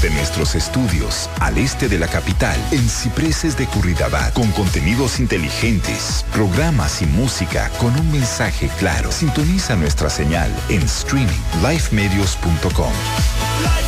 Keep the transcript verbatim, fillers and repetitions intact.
de nuestros estudios, al este de la capital, en Cipreses de Curridabat, con contenidos inteligentes, programas y música con un mensaje claro. Sintoniza nuestra señal en streaming, live medios punto com.